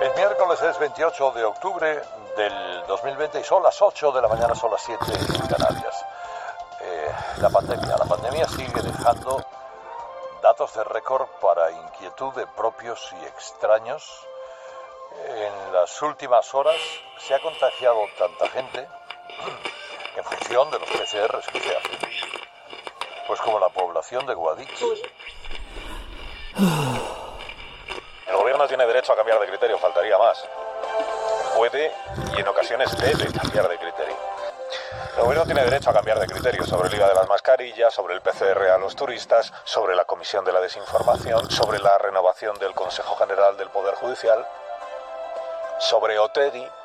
El miércoles es 28 de octubre del 2020 y son las 8 de la mañana, son las 7 en Canarias. La pandemia sigue dejando datos de récord para inquietud de propios y extraños. En las últimas horas se ha contagiado tanta gente en función de los PCRs que se hacen. Pues como la población de Guadix. El gobierno tiene derecho a cambiar de criterio, faltaría más. Puede y en ocasiones debe cambiar de criterio. El gobierno tiene derecho a cambiar de criterio sobre el IVA de las mascarillas, sobre el PCR a los turistas, sobre la comisión de la desinformación, sobre la renovación del Consejo General del Poder Judicial, sobre Otegi,